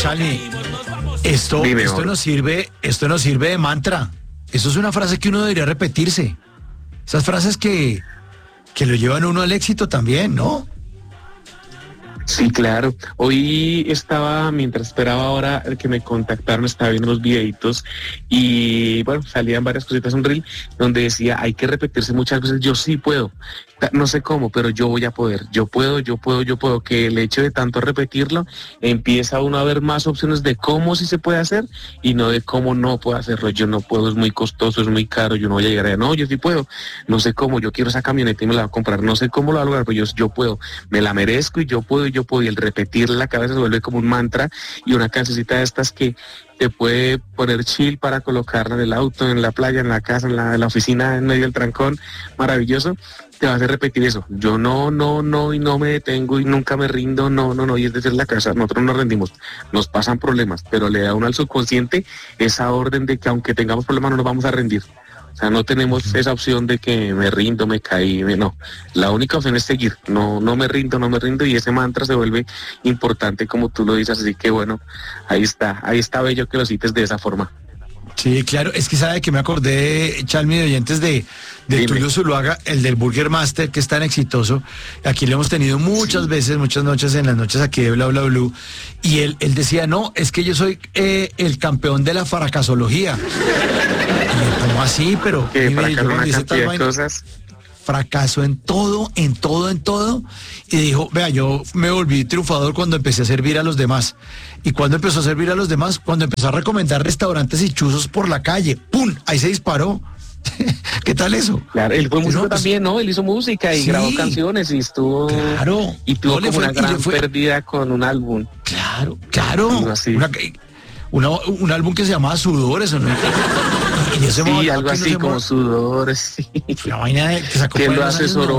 Chani, esto nos sirve de mantra. Eso es una frase que uno debería repetirse. Esas frases que lo llevan uno al éxito también, ¿no? Sí, claro. Hoy estaba, mientras esperaba ahora que me contactaron, estaba viendo los videitos y bueno, salían varias cositas, un reel donde decía, hay que repetirse muchas veces, yo sí puedo. No sé cómo, pero yo voy a poder. Yo puedo. Que el hecho de tanto repetirlo, empieza uno a ver más opciones de cómo sí se puede hacer y no de cómo no puedo hacerlo. Yo no puedo, es muy costoso, es muy caro, yo no voy a llegar allá. No, yo sí puedo. No sé cómo, yo quiero esa camioneta y me la voy a comprar. No sé cómo lo voy a lograr, pero yo puedo. Me la merezco y yo puedo. Y el repetirla en la cabeza se vuelve como un mantra y una cancioncita de estas que te puede poner chill para colocarla en el auto, en la playa, en la casa, en la oficina, en medio del trancón. Maravilloso. Te vas a repetir eso. Yo no, y no me detengo y nunca me rindo, no, y es decir, la casa, nosotros nos rendimos, nos pasan problemas, pero le da uno al subconsciente esa orden de que aunque tengamos problemas no nos vamos a rendir. O sea, no tenemos esa opción de que me rindo, me caí, no. La única opción es seguir, no me rindo y ese mantra se vuelve importante como tú lo dices, así que bueno, ahí está bello que lo cites de esa forma. Sí, claro, es que sabe que me acordé, Chalmi, de oyentes de Tulio Zuluaga, el del Burger Master, que es tan exitoso. Aquí lo hemos tenido muchas veces, muchas noches, en las noches aquí de Bla Bla Blue. Y él decía, no, es que yo soy el campeón de la fracasología. Y ¿cómo así? Pero fracasó en todo. Y dijo, vea, yo me volví triunfador cuando empecé a servir a los demás. ¿Y cuando empezó a servir a los demás? Cuando empezó a recomendar restaurantes y chuzos por la calle. ¡Pum! Ahí se disparó. ¿Qué tal eso? Claro, él fue músico también, ¿no? Él hizo música y grabó canciones y estuvo... Claro. Y tuvo como una gran pérdida con un álbum. Claro. Un álbum que se llamaba Sudores, ¿o no? Sí, algo así como Sudores, sí. La vaina que sacó que lo asesoró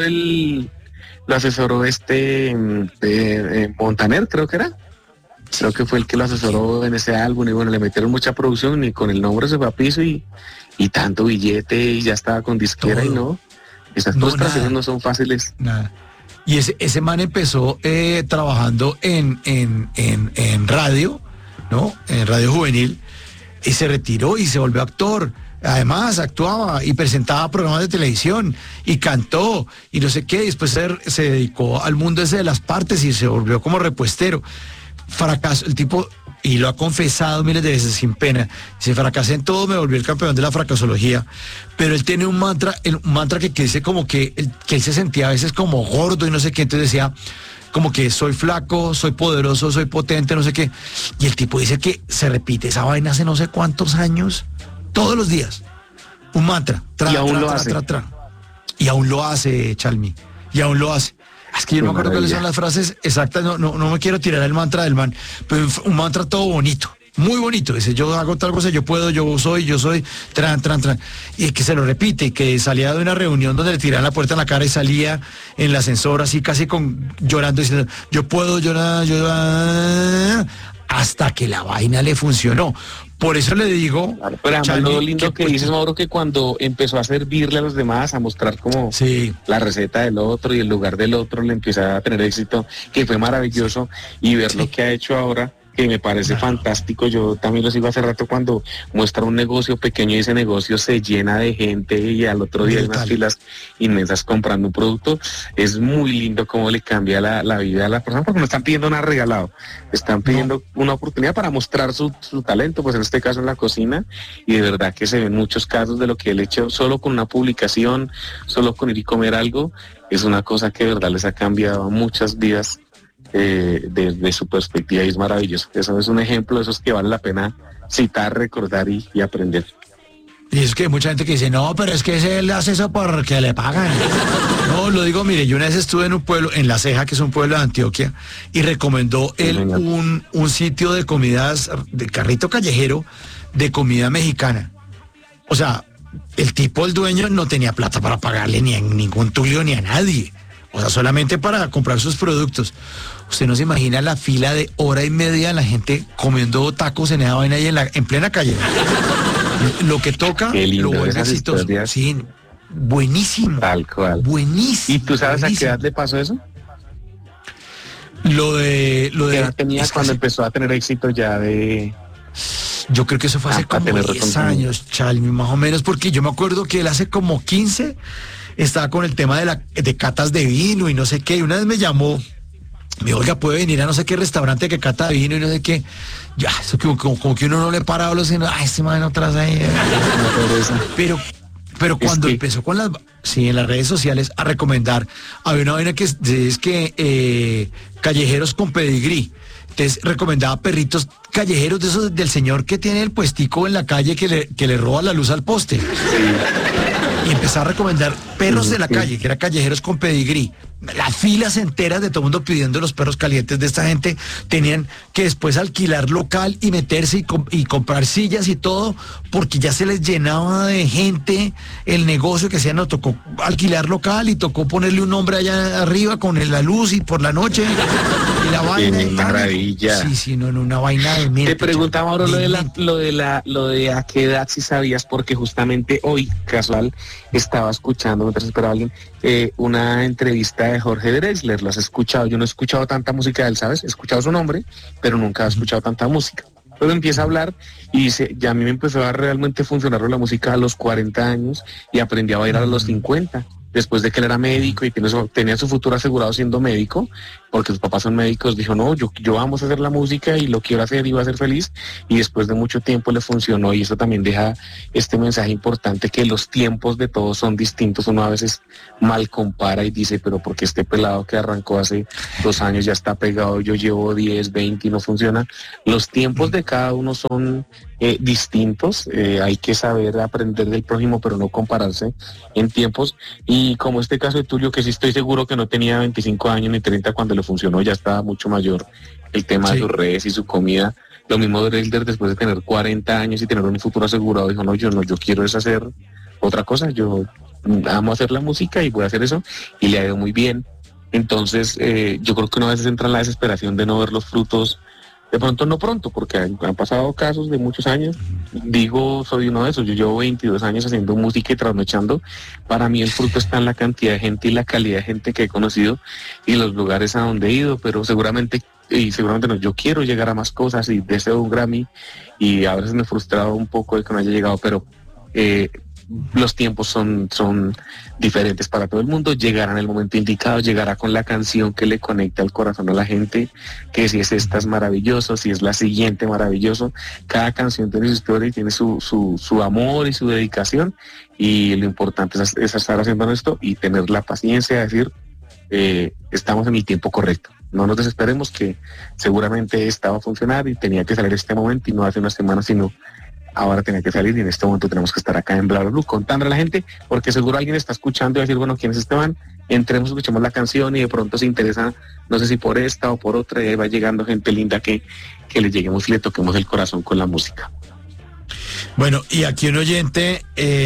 Montaner, creo que era. Creo que fue el que lo asesoró en ese álbum y bueno, le metieron mucha producción y con el nombre se fue a piso y tanto billete y ya estaba con disquera y no. Esas frustraciones no son fáciles. Nada. Y ese man empezó trabajando en radio, ¿no? En Radio Juvenil y se retiró y se volvió actor. Además actuaba y presentaba programas de televisión y cantó y no sé qué, y después se dedicó al mundo ese de las partes y se volvió como repuestero. Fracaso, el tipo, y lo ha confesado miles de veces sin pena, si fracasé en todo, me volví el campeón de la fracasología. Pero él tiene un mantra que dice como que él se sentía a veces como gordo y no sé qué, entonces decía como que soy flaco, soy poderoso, soy potente, no sé qué. Y el tipo dice que se repite esa vaina hace no sé cuántos años, todos los días. Un mantra. Y aún lo hace. Y aún lo hace, Chalmi. Y aún lo hace. Es que yo no me acuerdo cuáles son las frases exactas, no me quiero tirar el mantra del man, pero un mantra todo bonito, muy bonito. Dice, yo hago tal cosa, yo puedo, yo soy, tran. Y que se lo repite, y que salía de una reunión donde le tiraban la puerta en la cara y salía en el ascensor así casi llorando, diciendo, yo puedo llorar, hasta que la vaina le funcionó. Por eso le digo... Claro, pero además lo lindo que dices, Mauro, que cuando empezó a servirle a los demás, a mostrar como la receta del otro y el lugar del otro, le empieza a tener éxito, que fue maravilloso, y ver lo que ha hecho ahora, que me parece fantástico. Yo también lo sigo hace rato cuando muestra un negocio pequeño y ese negocio se llena de gente y al otro día hay unas filas inmensas comprando un producto. Es muy lindo cómo le cambia la vida a la persona, porque no están pidiendo nada regalado, están pidiendo una oportunidad para mostrar su talento, pues en este caso en la cocina, y de verdad que se ven muchos casos de lo que él ha hecho solo con una publicación, solo con ir y comer algo. Es una cosa que de verdad les ha cambiado muchas vidas. Desde su perspectiva, y es maravilloso. Eso es un ejemplo de esos que vale la pena citar, recordar y aprender. Y es que hay mucha gente que dice, no, pero es que él hace eso porque le pagan. No, lo digo, mire, yo una vez estuve en un pueblo, en La Ceja, que es un pueblo de Antioquia, y recomendó él un sitio de comidas, de carrito callejero, de comida mexicana. O sea, el dueño, no tenía plata para pagarle ni a ningún Tulio ni a nadie. O sea, solamente para comprar sus productos. Usted no se imagina la fila de hora y media, la gente comiendo tacos en esa vaina ahí en plena calle. Lo que toca, lo vuelve exitoso. Sí, buenísimo. Tal cual. Buenísimo. ¿Y tú sabes a qué edad le pasó eso? ¿Qué edad tenía cuando empezó a tener éxito ya de...? Yo creo que eso fue hace como 10 años, Chalmi, más o menos, porque yo me acuerdo que él hace como 15 estaba con el tema de catas de vino y no sé qué, y una vez me llamó, me dijo, oiga, puede venir a no sé qué restaurante que cata vino y no sé qué. Ya, eso como que uno no le para a los sino, este man atrás ahí. Pero cuando empezó con en las redes sociales a recomendar, había una vaina que es que callejeros con pedigrí. Entonces recomendaba perritos callejeros de esos del señor que tiene el puestico en la calle que le roba la luz al poste. Y empezaba a recomendar perros de la calle, que eran callejeros con pedigrí. Las filas enteras de todo el mundo pidiendo los perros calientes de esta gente. Tenían que después alquilar local y meterse y comprar sillas y todo, porque ya se les llenaba de gente el negocio que hacían. No, tocó alquilar local y tocó ponerle un nombre allá arriba con la luz y por la noche y la vaina. Qué maravilla. Sí, no, una vaina de mente. Te preguntaba ahora lo de a qué edad si sabías, porque justamente hoy, casual, estaba escuchando, mientras esperaba a alguien, una entrevista de Jorge Drexler. ¿Lo has escuchado? Yo no he escuchado tanta música de él, ¿sabes? He escuchado su nombre, pero nunca he escuchado tanta música. Luego empieza a hablar y dice, ya a mí me empezó a realmente funcionar la música a los 40 años y aprendí a bailar a los 50. Después de que él era médico y tenía su futuro asegurado siendo médico, porque sus papás son médicos, dijo, no, yo vamos a hacer la música y lo quiero hacer y voy a ser feliz. Y después de mucho tiempo le funcionó, y eso también deja este mensaje importante, que los tiempos de todos son distintos. Uno a veces mal compara y dice, pero porque este pelado que arrancó hace 2 años ya está pegado, yo llevo 10, 20 y no funciona. Los tiempos de cada uno son distintos, hay que saber aprender del prójimo, pero no compararse en tiempos. Y como este caso de Tulio, que sí estoy seguro que no tenía 25 años ni 30 cuando le funcionó, ya estaba mucho mayor el tema de sus redes y su comida. Lo mismo de Drexler, después de tener 40 años y tener un futuro asegurado, dijo, yo quiero es hacer otra cosa, yo amo hacer la música y voy a hacer eso, y le ha ido muy bien. Entonces yo creo que uno a veces entra en la desesperación de no ver los frutos. De pronto no pronto, porque han pasado casos de muchos años. Digo, soy uno de esos. Yo llevo 22 años haciendo música y trasnochando. Para mí el fruto está en la cantidad de gente y la calidad de gente que he conocido y los lugares a donde he ido, pero seguramente no, yo quiero llegar a más cosas y deseo un Grammy, y a veces me he frustrado un poco de que no haya llegado, pero los tiempos son diferentes para todo el mundo. Llegará en el momento indicado, llegará con la canción que le conecta al corazón a la gente, que si es esta es maravilloso, si es la siguiente maravilloso. Cada canción tiene su historia y tiene su amor y su dedicación, y lo importante es estar haciendo esto y tener la paciencia de decir, estamos en el tiempo correcto. No nos desesperemos, que seguramente esta va a funcionar y tenía que salir este momento y no hace una semana, sino ahora tenía que salir, y en este momento tenemos que estar acá en Bla Bla Blue contando a la gente, porque seguro alguien está escuchando y va a decir, bueno, ¿quién es Esteban? Entremos, escuchemos la canción y de pronto se interesa, no sé si por esta o por otra, y ahí va llegando gente linda que le lleguemos y le toquemos el corazón con la música. Bueno, y aquí un oyente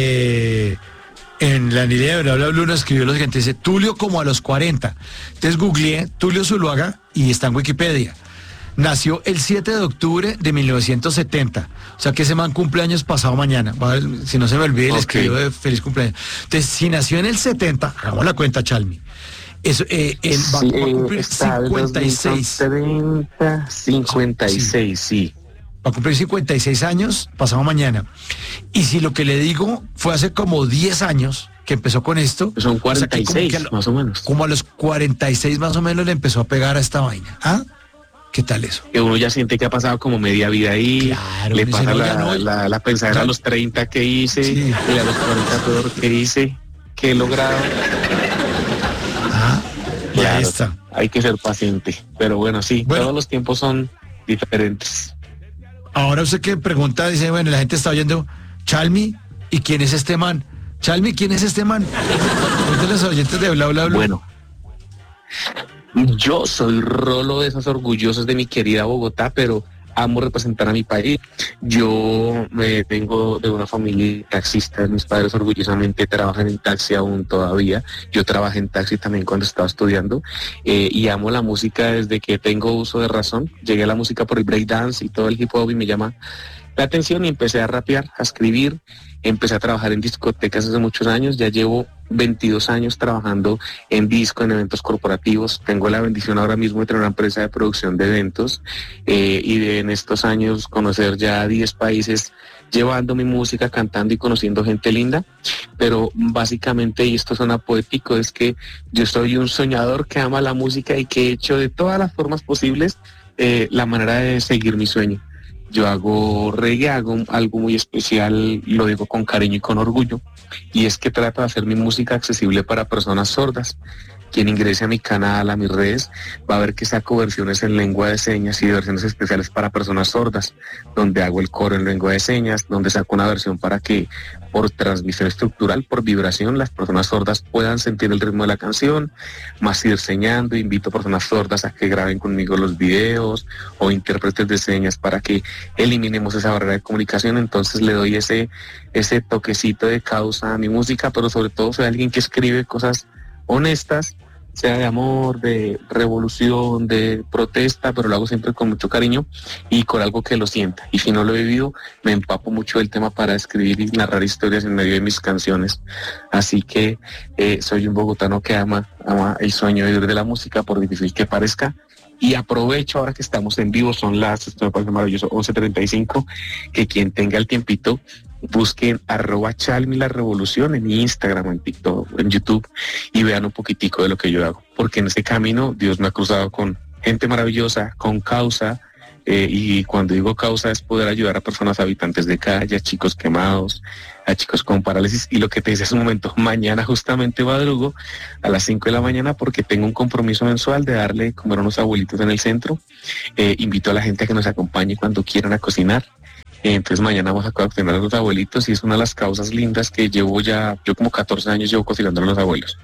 en la línea de Bla Bla Blue nos escribió lo siguiente, dice, Tulio como a los 40. Entonces googleé Tulio Zuluaga y está en Wikipedia. Nació el 7 de octubre de 1970. O sea que ese man cumpleaños pasado mañana. Si no se me olvide, le escribió de feliz cumpleaños. Entonces, si nació en el 70, hagamos la cuenta, Chalmi. Eso, él va a cumplir 56. 30, 56, sí. Va a cumplir 56 años pasado mañana. Y si lo que le digo fue hace como 10 años que empezó con esto. Son 46, o sea, más o menos. Como a los 46 más o menos le empezó a pegar a esta vaina. ¿Ah? ¿Qué tal eso? Que uno ya siente que ha pasado como media vida ahí, claro, le pasa la pensadera a los 30 que hice, y a los 40 peor que hice, que he logrado. Ya está. Hay que ser paciente, pero bueno, sí, todos los tiempos son diferentes. Ahora usted que pregunta, dice, bueno, la gente está oyendo, Chalmi, ¿y quién es este man? Chalmi, ¿quién es este man? Cuéntale a los oyentes de Bla Bla Bla. Bueno. Yo soy rolo de esos orgullosos de mi querida Bogotá, pero amo representar a mi país. Yo vengo de una familia taxista, mis padres orgullosamente trabajan en taxi aún todavía. Yo trabajé en taxi también cuando estaba estudiando, y amo la música desde que tengo uso de razón. Llegué a la música por el breakdance y todo el hip hop y me llama la atención, y empecé a rapear, a escribir. Empecé a trabajar en discotecas hace muchos años, ya llevo 22 años trabajando en disco, en eventos corporativos. Tengo la bendición ahora mismo de tener una empresa de producción de eventos y de en estos años conocer ya 10 países llevando mi música, cantando y conociendo gente linda. Pero básicamente, y esto suena poético, es que yo soy un soñador que ama la música y que he hecho de todas las formas posibles la manera de seguir mi sueño. Yo hago reggae, hago algo muy especial, lo digo con cariño y con orgullo, y es que trato de hacer mi música accesible para personas sordas. Quien ingrese a mi canal, a mis redes, va a ver que saco versiones en lengua de señas y versiones especiales para personas sordas, donde hago el coro en lengua de señas, donde saco una versión para que por transmisión estructural, por vibración, las personas sordas puedan sentir el ritmo de la canción, más ir enseñando. Invito a personas sordas a que graben conmigo los videos o intérpretes de señas para que eliminemos esa barrera de comunicación. Entonces le doy ese toquecito de causa a mi música, pero sobre todo soy alguien que escribe cosas honestas, sea de amor, de revolución, de protesta, pero lo hago siempre con mucho cariño y con algo que lo sienta. Y si no lo he vivido, me empapo mucho del tema para escribir y narrar historias en medio de mis canciones. Así que soy un bogotano que ama el sueño de vivir de la música, por difícil que parezca. Y aprovecho ahora que estamos en vivo, son esto me parece maravilloso, 11:35, que quien tenga el tiempito, busquen @Chalmi la Revolución en Instagram, en TikTok, en YouTube y vean un poquitico de lo que yo hago. Porque en ese camino Dios me ha cruzado con gente maravillosa, con causa, y cuando digo causa es poder ayudar a personas habitantes de calle, a chicos quemados, a chicos con parálisis. Y lo que te decía hace un momento, mañana justamente madrugo a las 5 de la mañana porque tengo un compromiso mensual de darle comer a unos abuelitos en el centro. Invito a la gente a que nos acompañe cuando quieran a cocinar. Entonces mañana vamos a cocinar a los abuelitos y es una de las causas lindas que yo como 14 años llevo cocinando a los abuelos.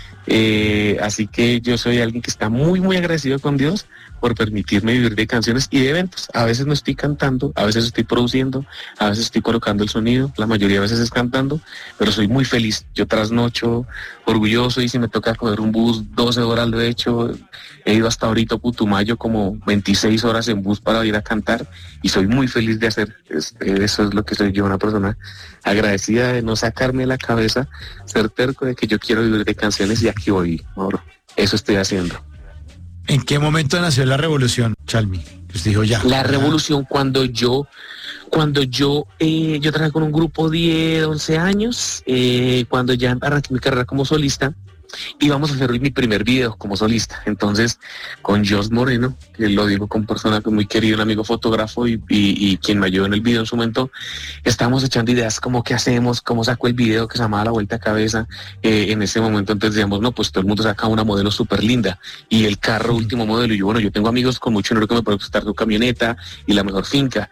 Así que yo soy alguien que está muy, muy agradecido con Dios por permitirme vivir de canciones y de eventos. A veces no estoy cantando, a veces estoy produciendo, a veces estoy colocando el sonido, la mayoría de veces es cantando, pero soy muy feliz. Yo trasnocho, orgulloso, y si me toca coger un bus 12 horas lo he hecho. He ido hasta ahorita a Putumayo como 26 horas en bus para ir a cantar y soy muy feliz de hacer. Eso es lo que soy yo, una persona agradecida de no sacarme de la cabeza, ser terco de que yo quiero vivir de canciones y aquí voy, Mauro. Eso estoy haciendo. ¿En qué momento nació la revolución, Chalmi? Usted dijo ya. La revolución cuando yo trabajé con un grupo de 11 años, cuando ya arranqué mi carrera como solista, íbamos a hacer mi primer video como solista. Entonces, con Jos Moreno, que lo digo con persona muy querido, un amigo fotógrafo y quien me ayudó en el video en su momento, estábamos echando ideas como qué hacemos, cómo saco el video que se llamaba La Vuelta a Cabeza. En ese momento entonces decíamos, no, pues todo el mundo saca una modelo súper linda y el carro último modelo. Y yo tengo amigos con mucho dinero que me pueden prestar su camioneta y la mejor finca.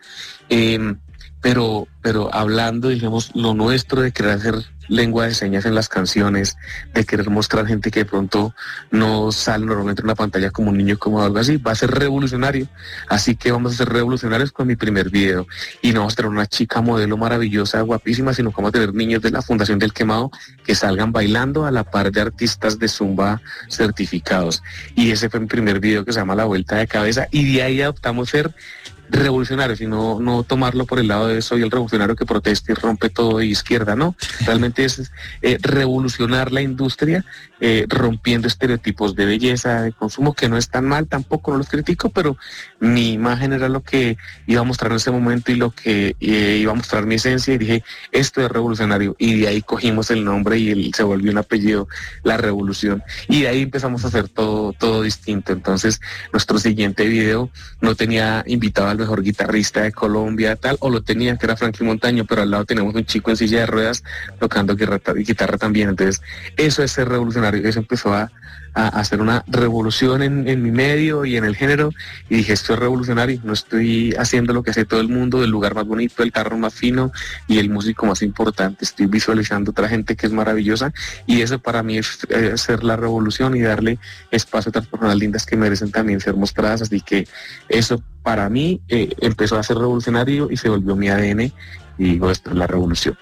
Pero hablando, digamos, lo nuestro de querer hacer lengua de señas en las canciones, de querer mostrar gente que de pronto no sale normalmente en una pantalla como un niño, como algo así, va a ser revolucionario. Así que vamos a ser revolucionarios con mi primer video. Y no vamos a tener una chica modelo maravillosa, guapísima, sino que vamos a tener niños de la Fundación del Quemado que salgan bailando a la par de artistas de Zumba certificados. Y ese fue mi primer video, que se llama La Vuelta de Cabeza, y de ahí adoptamos ser revolucionarios, y no tomarlo por el lado de soy el revolucionario que protesta y rompe todo de izquierda, no. Realmente es revolucionar la industria, rompiendo estereotipos de belleza, de consumo, que no es tan mal, tampoco no los critico, pero mi imagen era lo que iba a mostrar en ese momento y lo que iba a mostrar mi esencia, y dije, esto es revolucionario, y de ahí cogimos el nombre y se volvió un apellido, La Revolución, y de ahí empezamos a hacer todo distinto. Entonces nuestro siguiente video no tenía invitado al mejor guitarrista de Colombia, tal, o lo tenía, que era Franklin Montaño, pero al lado tenemos un chico en silla de ruedas tocando guitarra también. Entonces eso es ser revolucionario. Eso empezó a hacer una revolución en mi medio y en el género, y dije, esto es revolucionario, no estoy haciendo lo que hace todo el mundo, del lugar más bonito, el carro más fino y el músico más importante. Estoy visualizando otra gente que es maravillosa, y eso para mí es ser la revolución y darle espacio a otras personas lindas que merecen también ser mostradas. Así que eso para mí empezó a ser revolucionario y se volvió mi ADN, y digo, esto es la revolución.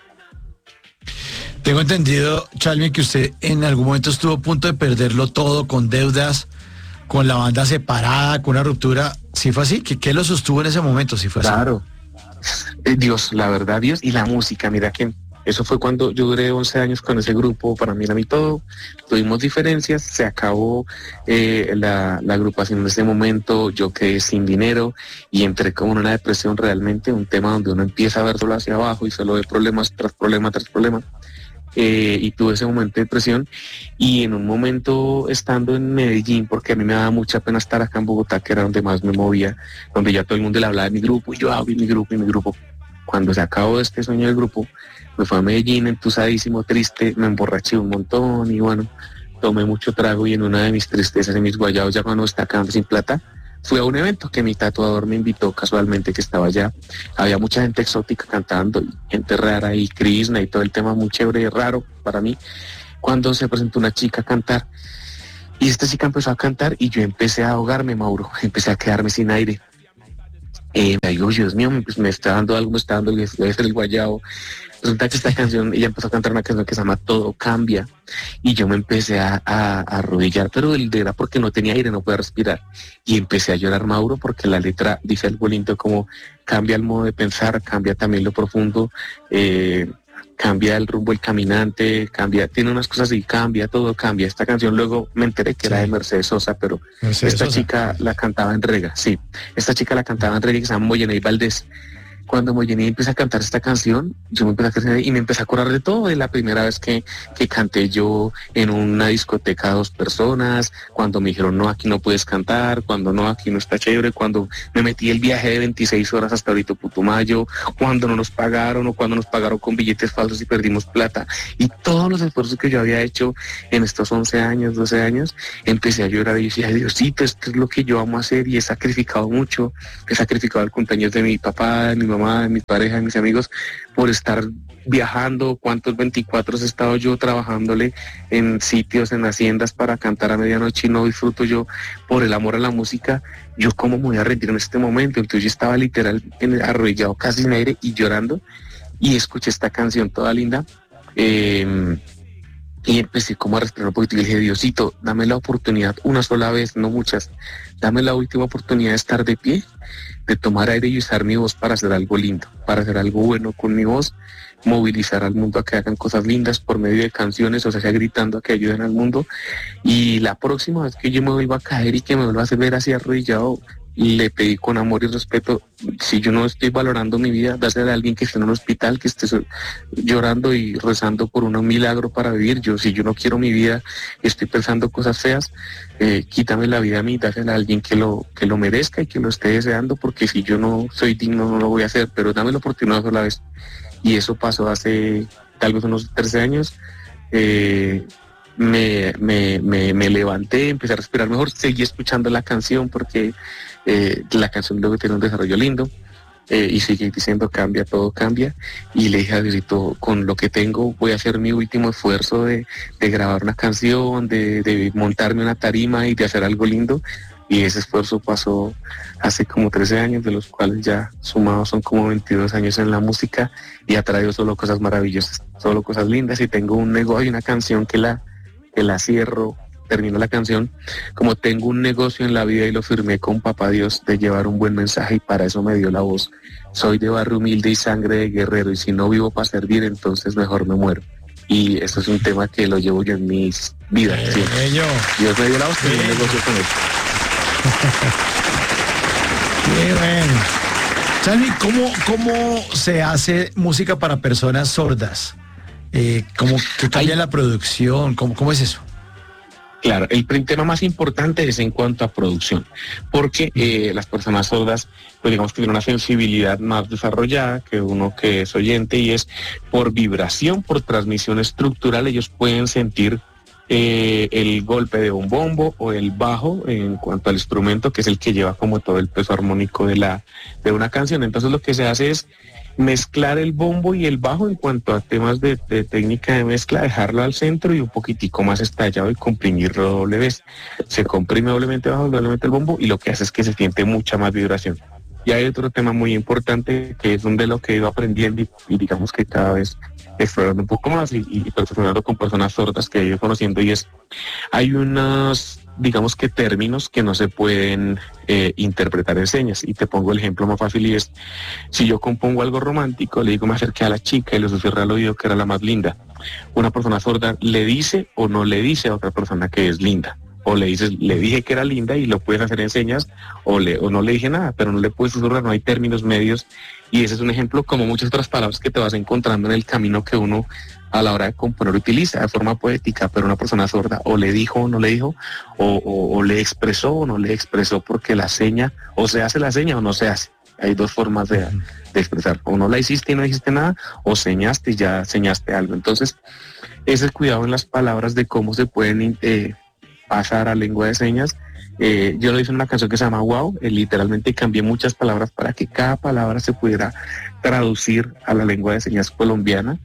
Tengo entendido, Chalmi, que usted en algún momento estuvo a punto de perderlo todo, con deudas, con la banda separada, con una ruptura. ¿Sí fue así? ¿Qué lo sostuvo en ese momento? ¿Sí fue así? Claro. Dios, la verdad, Dios y la música. Mira que Eso fue cuando yo duré 11 años con ese grupo, para mí era mi todo, tuvimos diferencias, se acabó la agrupación en ese momento, yo quedé sin dinero y entré como en una depresión realmente, un tema donde uno empieza a ver solo hacia abajo y solo ve problemas tras problemas tras problemas. Y tuve ese momento de depresión y en un momento estando en Medellín, porque a mí me daba mucha pena estar acá en Bogotá, que era donde más me movía, donde ya todo el mundo le hablaba de mi grupo y yo abrí mi grupo. Cuando se acabó este sueño del grupo, me fui a Medellín entusadísimo, triste, me emborraché un montón y bueno, tomé mucho trago y en una de mis tristezas, en mis guayados, ya cuando estaba quedando sin plata, fui a un evento que mi tatuador me invitó casualmente, que estaba allá. Había mucha gente exótica cantando, y gente rara y Krishna y todo el tema muy chévere y raro para mí. Cuando se presentó una chica a cantar y esta chica empezó a cantar y yo empecé a ahogarme, Mauro, empecé a quedarme sin aire. Me digo, Dios mío, pues me está dando algo, debe ser el guayabo. Resulta que esta canción, ella empezó a cantar una canción que se llama Todo Cambia y yo me empecé a arrodillar, pero era porque no tenía aire, no podía respirar y empecé a llorar, Mauro, porque la letra dice algo lindo como cambia el modo de pensar, cambia también lo profundo, cambia el rumbo el caminante, cambia, tiene unas cosas y cambia, todo cambia. Esta canción luego me enteré que era de Mercedes Sosa, pero esta chica la cantaba en reggae, sí, esta chica la cantaba en reggae que se llama Moyeney Valdés. Cuando Moyeney empieza a cantar esta canción, yo me empecé a crecer y me empecé a acordar de todo, de la primera vez que canté yo en una discoteca a 2 personas, cuando me dijeron, no, aquí no puedes cantar, cuando no, aquí no está chévere, cuando me metí el viaje de 26 horas hasta ahorita Putumayo, cuando no nos pagaron o cuando nos pagaron con billetes falsos y perdimos plata. Y todos los esfuerzos que yo había hecho en estos 11 años, 12 años, empecé a llorar y decía, Diosito, esto es lo que yo amo hacer y he sacrificado mucho, he sacrificado el cumpleaños de mi papá, de mi mamá, de mi pareja, de mis amigos, por estar viajando, cuántos 24 he estado yo trabajándole en sitios, en haciendas para cantar a medianoche y no disfruto yo por el amor a la música. Yo cómo me voy a rendir en este momento. Entonces yo estaba literal arrodillado casi sin aire y llorando y escuché esta canción toda linda y empecé como a respirar un poquito y dije, Diosito, dame la oportunidad una sola vez, no muchas, dame la última oportunidad de estar de pie, de tomar aire y usar mi voz para hacer algo lindo, para hacer algo bueno con mi voz, movilizar al mundo a que hagan cosas lindas por medio de canciones, o sea, gritando a que ayuden al mundo. Y la próxima vez que yo me vuelva a caer y que me vuelva a hacer ver así arrodillado, le pedí con amor y respeto, si yo no estoy valorando mi vida, dásela a alguien que esté en un hospital, que esté llorando y rezando por un milagro para vivir. Si yo no quiero mi vida, estoy pensando cosas feas, quítame la vida a mí, dásela a alguien que lo merezca y que lo esté deseando, porque si yo no soy digno no lo voy a hacer, pero dame la oportunidad una sola vez. Y eso pasó hace tal vez unos 13 años. Me levanté, empecé a respirar mejor, seguí escuchando la canción porque la canción luego tiene un desarrollo lindo y sigue diciendo cambia, todo cambia, y le dije a Diosito, con lo que tengo voy a hacer mi último esfuerzo de grabar una canción, de montarme una tarima y de hacer algo lindo. Y ese esfuerzo pasó hace como 13 años, de los cuales ya sumados son como 22 años en la música, y ha traído solo cosas maravillosas, solo cosas lindas. Y tengo un negocio, una canción que la cierro, termino la canción, como tengo un negocio en la vida y lo firmé con Papá Dios de llevar un buen mensaje y para eso me dio la voz. Soy de barrio humilde y sangre de guerrero y si no vivo para servir entonces mejor me muero. Y eso es un tema que lo llevo yo en mis vidas. ¿Sí? Dios me dio la voz, tengo un negocio con él. Qué bueno. Salvi, ¿cómo se hace música para personas sordas? ¿Cómo que cambia la producción? ¿Cómo es eso? Claro, el tema más importante es en cuanto a producción, porque las personas sordas, pues digamos que tienen una sensibilidad más desarrollada que uno que es oyente, y es por vibración, por transmisión estructural, ellos pueden sentir el golpe de un bombo o el bajo en cuanto al instrumento, que es el que lleva como todo el peso armónico de una canción. Entonces lo que se hace es mezclar el bombo y el bajo en cuanto a temas de técnica de mezcla, dejarlo al centro y un poquitico más estallado y comprimirlo doble vez. Se comprime doblemente bajo, doblemente el bombo, y lo que hace es que se siente mucha más vibración. Y hay otro tema muy importante que es donde lo que he ido aprendiendo y digamos que cada vez explorando un poco más y perfeccionando con personas sordas que he ido conociendo, y hay unos, digamos que términos que no se pueden interpretar en señas. Y te pongo el ejemplo más fácil, y es, si yo compongo algo romántico, le digo, me acerqué a la chica y le susurré al oído que era la más linda. Una persona sorda le dice o no le dice a otra persona que es linda. O le dices, le dije que era linda y lo puedes hacer en señas, o no le dije nada, pero no le puedes susurrar, no hay términos medios. Y ese es un ejemplo, como muchas otras palabras que te vas encontrando en el camino que uno a la hora de componer utiliza de forma poética, pero una persona sorda o le dijo o no le dijo, o le expresó o no le expresó, porque la seña, o se hace la seña o no se hace. Hay dos formas de expresar, o no la hiciste y no dijiste nada, o señaste y ya señaste algo. Entonces, ese cuidado en las palabras de cómo se pueden pasar a lengua de señas. Yo lo hice en una canción que se llama Wow, literalmente cambié muchas palabras para que cada palabra se pudiera traducir a la lengua de señas colombiana.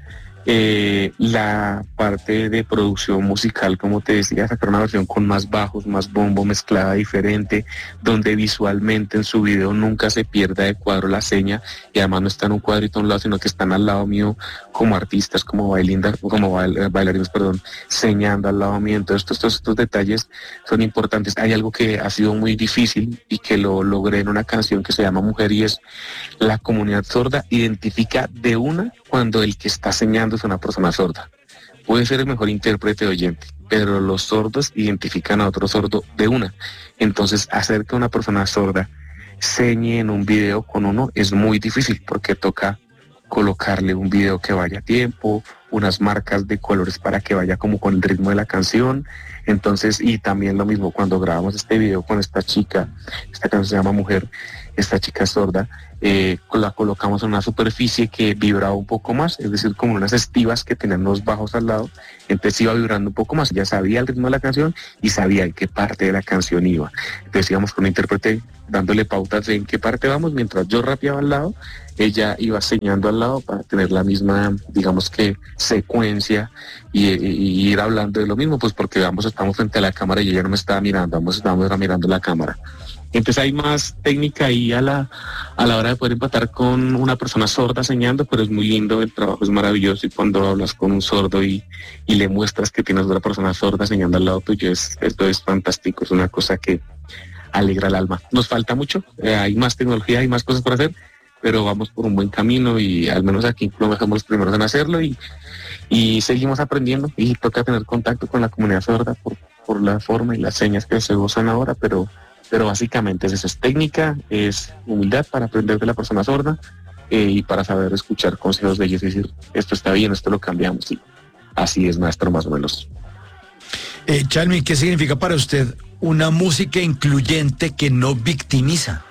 La parte de producción musical, como te decía, sacar una versión con más bajos, más bombo, mezclada diferente, donde visualmente en su video nunca se pierda de cuadro la seña, y además no está en un cuadrito a un lado, sino que están al lado mío como artistas, como bailarinos, señando al lado mío. Entonces estos detalles son importantes. Hay algo que ha sido muy difícil y que lo logré en una canción que se llama Mujer, y es la comunidad sorda identifica de una cuando el que está señando es una persona sorda. Puede ser el mejor intérprete o oyente, pero los sordos identifican a otro sordo de una. Entonces, hacer que una persona sorda señe en un video con uno es muy difícil, porque toca colocarle un video que vaya a tiempo, unas marcas de colores para que vaya como con el ritmo de la canción. Entonces, y también lo mismo cuando grabamos este video con esta chica, esta canción se llama Mujer, esta chica sorda, la colocamos en una superficie que vibraba un poco más, es decir, como unas estivas que tenían los bajos al lado, entonces iba vibrando un poco más, ya sabía el ritmo de la canción y sabía en qué parte de la canción iba. Entonces íbamos con un intérprete dándole pautas de en qué parte vamos, mientras yo rapeaba al lado, ella iba señalando al lado para tener la misma, digamos que, secuencia y ir hablando de lo mismo, pues porque ambos estamos frente a la cámara y ella no me estaba mirando, ambos estábamos mirando la cámara. Entonces hay más técnica ahí a la hora de poder empatar con una persona sorda señalando, pero es muy lindo, el trabajo es maravilloso, y cuando hablas con un sordo y le muestras que tienes otra persona sorda señalando al lado tuyo, esto es fantástico, es una cosa que alegra el alma. Nos falta mucho, hay más tecnología, hay más cosas por hacer, pero vamos por un buen camino, y al menos aquí no somos los primeros en hacerlo, y seguimos aprendiendo, y toca tener contacto con la comunidad sorda por la forma y las señas que se usan ahora, pero básicamente es eso, es técnica, es humildad para aprender de la persona sorda, y para saber escuchar consejos de ellos y decir, esto está bien, esto lo cambiamos, y así es, maestro, más o menos. Chalmi, ¿qué significa para usted una música incluyente que no victimiza?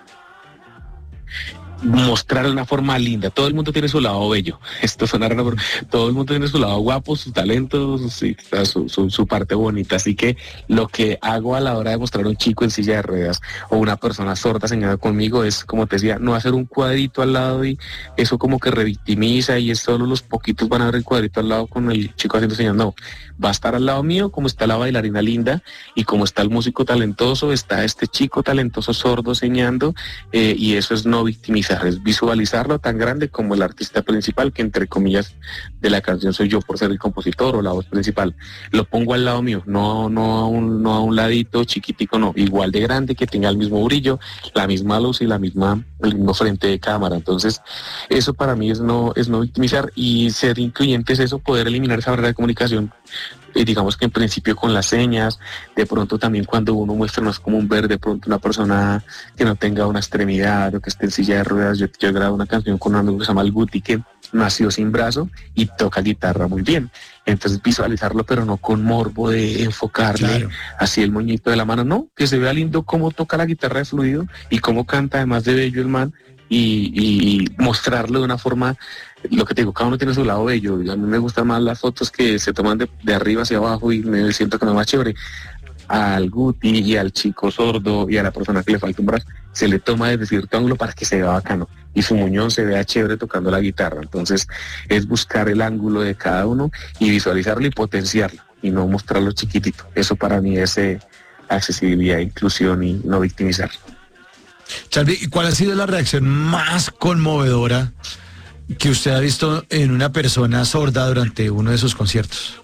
Mostrar una forma linda. Todo el mundo tiene su lado bello. Esto suena raro, pero todo el mundo tiene su lado guapo, su talento, su parte bonita. Así que lo que hago a la hora de mostrar a un chico en silla de ruedas o una persona sorda señalada conmigo es, como te decía, no hacer un cuadrito al lado, y eso como que revictimiza, y es solo los poquitos van a ver el cuadrito al lado con el chico haciendo señal. No, va a estar al lado mío como está la bailarina linda, y como está el músico talentoso, está este chico talentoso sordo señalando, y eso es no victimizar, es visualizarlo tan grande como el artista principal, que entre comillas de la canción soy yo por ser el compositor o la voz principal. Lo pongo al lado mío, no a un ladito chiquitico, no, igual de grande, que tenga el mismo brillo, la misma luz y el mismo frente de cámara. Entonces, eso para mí es no victimizar, y ser incluyente es eso, poder eliminar esa barrera de comunicación. Digamos que en principio con las señas, de pronto también cuando uno muestra, no es común ver de pronto una persona que no tenga una extremidad o que esté en silla de ruedas. Yo he grabado una canción con un amigo que se llama El Guti, que nació sin brazo y toca guitarra muy bien. Entonces visualizarlo, pero no con morbo de enfocarle, claro, así el moñito de la mano, no, que se vea lindo cómo toca la guitarra de fluido y cómo canta además de bello el man, y mostrarlo de una forma, lo que te digo, cada uno tiene su lado bello. A mí me gustan más las fotos que se toman de arriba hacia abajo, y me siento que me va más chévere. Al Guti y al chico sordo y a la persona que le falta un brazo, se le toma desde cierto ángulo para que se vea bacano y su muñón se vea chévere tocando la guitarra. Entonces es buscar el ángulo de cada uno y visualizarlo y potenciarlo, y no mostrarlo chiquitito. Eso para mí es accesibilidad, inclusión y no victimizar. Chalvi, ¿y cuál ha sido la reacción más conmovedora que usted ha visto en una persona sorda durante uno de sus conciertos?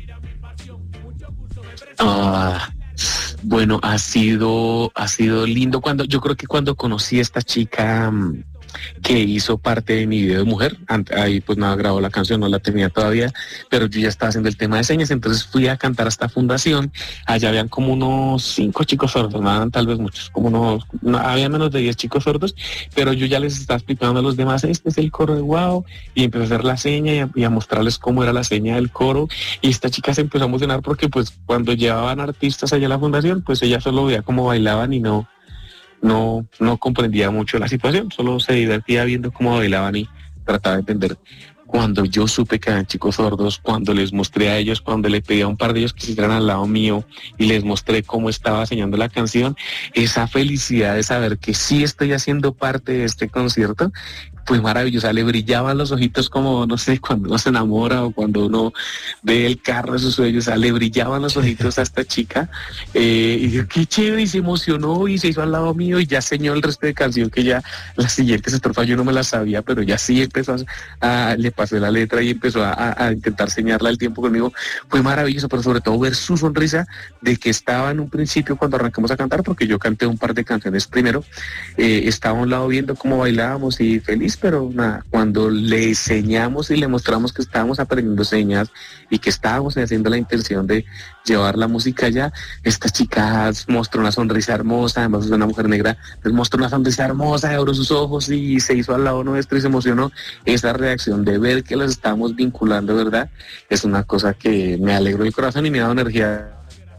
Bueno, ha sido lindo yo creo que cuando conocí a esta chica que hizo parte de mi video de mujer, ahí pues nada, grabó la canción, no la tenía todavía, pero yo ya estaba haciendo el tema de señas, entonces fui a cantar a esta fundación, allá habían como unos 5 chicos sordos, no eran tal vez muchos, había menos de 10 chicos sordos, pero yo ya les estaba explicando a los demás, este es el coro de Wow, y empecé a hacer la seña y a mostrarles cómo era la seña del coro, y esta chica se empezó a emocionar porque pues cuando llevaban artistas allá a la fundación, pues ella solo veía cómo bailaban y no comprendía mucho la situación, solo se divertía viendo cómo bailaban y trataba de entender. Cuando yo supe que eran chicos sordos, cuando les mostré a ellos, cuando le pedí a un par de ellos que se siguieran al lado mío y les mostré cómo estaba enseñando la canción, esa felicidad de saber que sí estoy haciendo parte de este concierto, pues maravillosa, le brillaban los ojitos como, no sé, cuando uno se enamora o cuando uno ve el carro de sus sueños, o sea, le brillaban los ojitos a esta chica, y dijo, qué chévere, y se emocionó y se hizo al lado mío y ya señó el resto de canción, que ya las siguientes estrofas yo no me las sabía, pero ya sí empezó le pasé la letra y empezó a intentar señalarla el tiempo conmigo. Fue maravilloso, pero sobre todo ver su sonrisa de que estaba en un principio cuando arrancamos a cantar, porque yo canté un par de canciones primero, estaba a un lado viendo cómo bailábamos y feliz, pero nada, cuando le enseñamos y le mostramos que estábamos aprendiendo señas y que estábamos haciendo la intención de llevar la música allá, esta chica mostró una sonrisa hermosa, además es una mujer negra, pues mostró una sonrisa hermosa, abrió sus ojos y se hizo al lado nuestro y se emocionó. Esa reacción de ver que los estábamos vinculando, ¿verdad? Es una cosa que me alegró el corazón y me ha dado energía.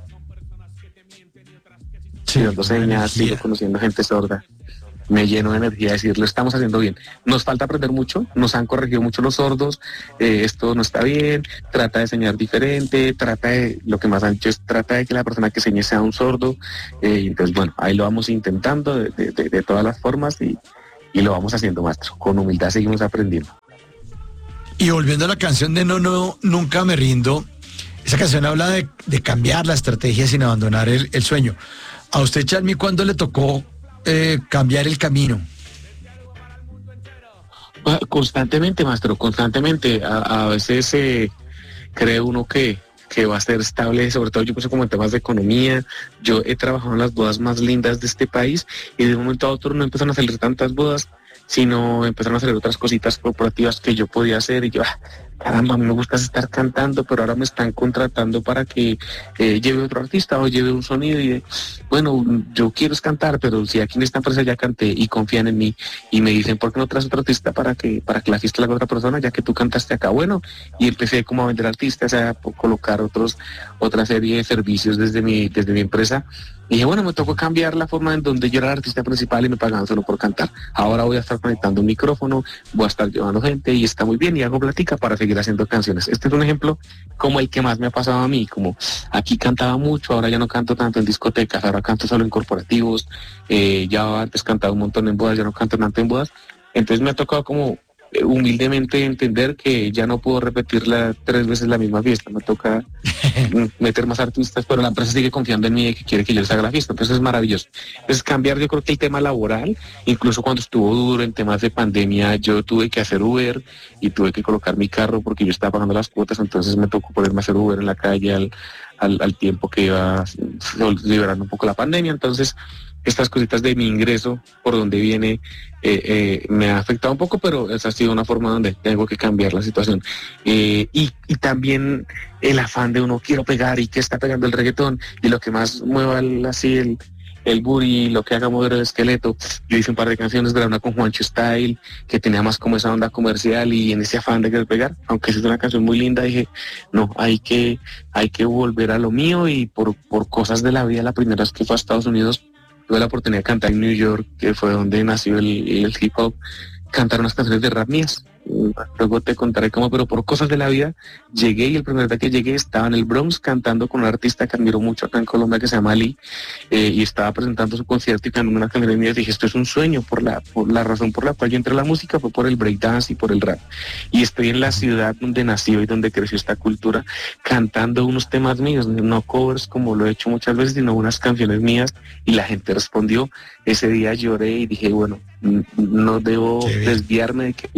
Sí, Dando señas, sigo conociendo gente sorda. Me lleno de energía decirlo, estamos haciendo bien. Nos falta aprender mucho, nos han corregido mucho los sordos, esto no está bien, trata de enseñar diferente, lo que más han hecho es trata de que la persona que enseñe sea un sordo, entonces bueno, ahí lo vamos intentando de todas las formas y lo vamos haciendo, maestro. Con humildad seguimos aprendiendo. Y volviendo a la canción de No, Nunca Me Rindo, esa canción habla de cambiar la estrategia sin abandonar el sueño. A usted, Chalmi, ¿cuándo le tocó cambiar el camino? Constantemente, maestro, constantemente. A veces cree uno que va a ser estable, sobre todo yo pienso como en temas de economía. Yo he trabajado en las bodas más lindas de este país y de un momento a otro no empezaron a salir tantas bodas, sino empezaron a salir otras cositas corporativas que yo podía hacer y yo, caramba, a mí me gusta estar cantando, pero ahora me están contratando para que lleve otro artista o lleve un sonido y bueno, yo quiero cantar, pero si aquí en esta empresa ya canté y confían en mí y me dicen, ¿por qué no traes otro artista para que la fiesta la haga otra persona, ya que tú cantaste acá? Bueno, y empecé como a vender artistas, a colocar otra serie de servicios desde mi empresa. Y dije, bueno, me tocó cambiar la forma en donde yo era el artista principal y me pagaban solo por cantar. Ahora voy a estar conectando un micrófono, voy a estar llevando gente y está muy bien y hago plática para seguir haciendo canciones. Este es un ejemplo como el que más me ha pasado a mí, como aquí cantaba mucho, ahora ya no canto tanto en discotecas, ahora canto solo en corporativos, ya antes cantaba un montón en bodas, ya no canto tanto en bodas. Entonces me ha tocado como humildemente entender que ya no puedo repetirla 3 veces la misma fiesta, me toca meter más artistas, pero la empresa sigue confiando en mí y que quiere que yo les haga la fiesta, entonces es maravilloso. Es cambiar, yo creo que el tema laboral, incluso cuando estuvo duro en temas de pandemia, yo tuve que hacer Uber y tuve que colocar mi carro porque yo estaba pagando las cuotas, entonces me tocó ponerme a hacer Uber en la calle al tiempo que iba liberando un poco la pandemia, entonces estas cositas de mi ingreso, por donde viene, me ha afectado un poco, pero esa ha sido una forma donde tengo que cambiar la situación. Y también el afán de uno, quiero pegar, y que está pegando el reggaetón, y lo que más mueva el booty, lo que haga mover el esqueleto. Yo hice un par de canciones, grabé una con Juancho Style, que tenía más como esa onda comercial, y en ese afán de querer pegar, aunque es una canción muy linda, dije, no, hay que volver a lo mío, y por cosas de la vida, la primera vez que fue a Estados Unidos, tuve la oportunidad de cantar en New York, que fue donde nació el hip hop, cantar unas canciones de rap mías. Luego te contaré cómo, pero por cosas de la vida llegué, y el primer día que llegué estaba en el Bronx cantando con un artista que admiro mucho acá en Colombia, que se llama Ali, y estaba presentando su concierto y cantando una canción mía. Dije, esto es un sueño, por la razón por la cual yo entré a la música fue por el breakdance y por el rap, y estoy en la ciudad donde nació y donde creció esta cultura, cantando unos temas míos, no covers como lo he hecho muchas veces, sino unas canciones mías, y la gente respondió. Ese día lloré y dije, bueno, no debo desviarme de que yo amo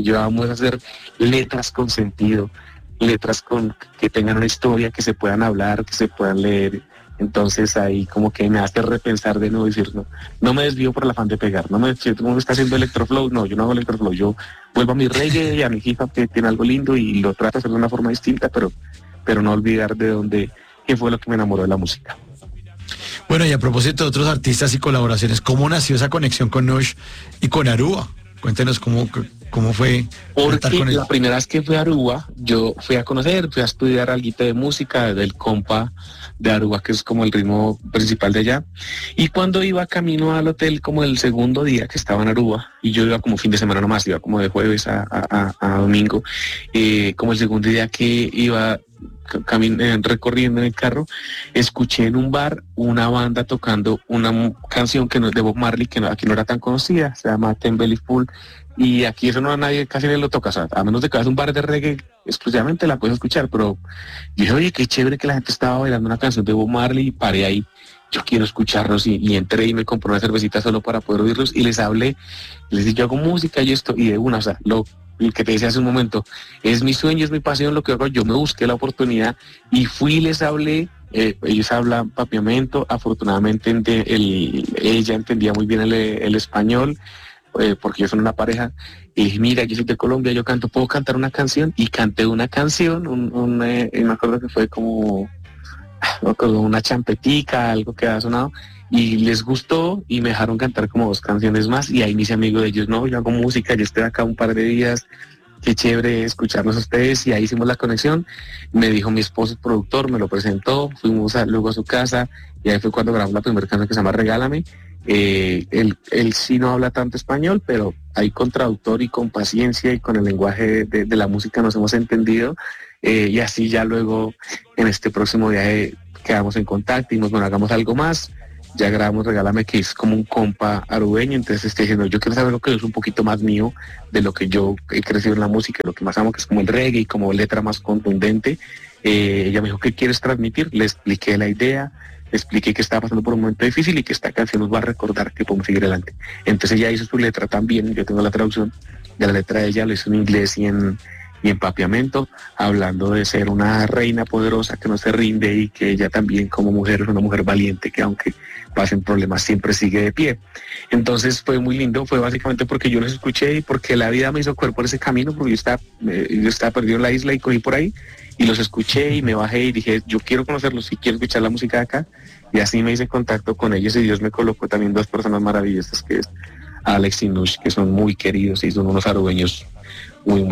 hacer letras con sentido, letras que tengan una historia, que se puedan hablar, que se puedan leer. Entonces ahí como que me hace repensar de nuevo, decir, no me desvío por el afán de pegar, si todo el mundo está haciendo electroflow, no, yo no hago electroflow, yo vuelvo a mi reggae y a mi hip hop que tiene algo lindo y lo trato de hacer de una forma distinta, pero no olvidar qué fue lo que me enamoró de la música. Bueno, y a propósito de otros artistas y colaboraciones, ¿cómo nació esa conexión con Nush y con Aruba? Cuéntenos cómo fue tratar Porque con él. la primera vez que fui a Aruba, yo fui a estudiar algo de música del compa de Aruba, que es como el ritmo principal de allá. Y cuando iba camino al hotel, como el segundo día que estaba en Aruba, y yo iba como fin de semana nomás, iba como de jueves a domingo, como el segundo día que iba recorriendo en el carro, escuché en un bar una banda tocando una canción que no es de Bob Marley, que aquí no era tan conocida, se llama Ten Belly Full, y aquí eso no a nadie casi le lo toca, o sea, a menos de que hagas un bar de reggae exclusivamente la puedes escuchar, pero dije, oye, qué chévere que la gente estaba bailando una canción de Bob Marley, y paré ahí, yo quiero escucharlos, y entré y me compré una cervecita solo para poder oírlos, y les hablé, les dije, yo hago música y esto, y de una, o sea, el que te decía hace un momento, es mi sueño, es mi pasión lo que hago, yo me busqué la oportunidad y fui y les hablé, ellos hablan papiamento, afortunadamente ella entendía muy bien el español, porque ellos son una pareja, y dije, mira, yo soy de Colombia, yo canto, ¿puedo cantar una canción? Y canté una canción, me acuerdo que fue como una champetica, algo que había sonado, y les gustó y me dejaron cantar como 2 canciones más, y ahí me hice amigo de ellos, no, yo hago música, yo estoy acá un par de días, qué chévere escucharlos a ustedes, y ahí hicimos la conexión. Me dijo mi esposo, el productor, me lo presentó, fuimos luego a su casa, y ahí fue cuando grabamos la primera canción que se llama Regálame. Él sí no habla tanto español, pero ahí con traductor y con paciencia y con el lenguaje de la música nos hemos entendido, y así ya luego en este próximo viaje quedamos en contacto y nos hagamos algo más. Ya grabamos Regálame, que es como un compa arubeño, entonces estoy diciendo, yo quiero saber lo que es un poquito más mío, de lo que yo he crecido en la música, lo que más amo, que es como el reggae y como letra más contundente. Ella me dijo, ¿qué quieres transmitir? Le expliqué la idea, le expliqué que estaba pasando por un momento difícil y que esta canción nos va a recordar que podemos seguir adelante. Entonces ella hizo su letra también, yo tengo la traducción de la letra de ella, lo hizo en inglés y en papiamento, hablando de ser una reina poderosa que no se rinde y que ella también como mujer es una mujer valiente que aunque pasen problemas siempre sigue de pie. Entonces fue muy lindo, fue básicamente porque yo los escuché y porque la vida me hizo correr por ese camino, porque yo estaba perdido en la isla y cogí por ahí y los escuché y me bajé y dije, yo quiero conocerlos y quiero escuchar la música de acá, y así me hice contacto con ellos y Dios me colocó también 2 personas maravillosas, que es Alex y Nush, que son muy queridos y son unos arubeños muy